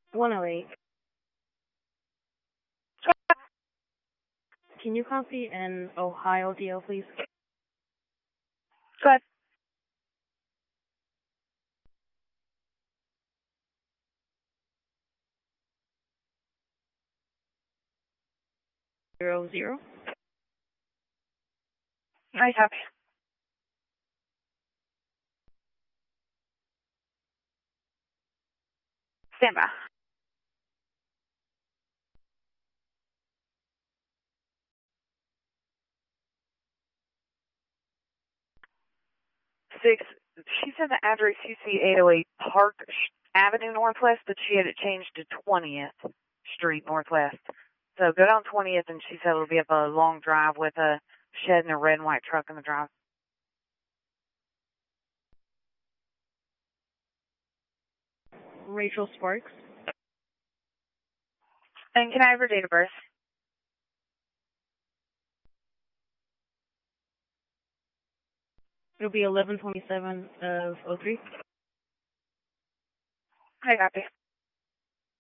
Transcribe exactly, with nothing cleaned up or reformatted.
one oh eight. Can you copy an Ohio D L, please? Go ahead. Zero zero. I copy. Stand by. Six. She said the address U C eight oh eight Park Avenue Northwest, but she had it changed to twentieth Street Northwest. So go down twentieth, and she said it'll be up a long drive with a shed and a red and white truck in the drive. Rachel Sparks. And can I have her date of birth? It'll be eleven twenty-seven of oh three. I copy.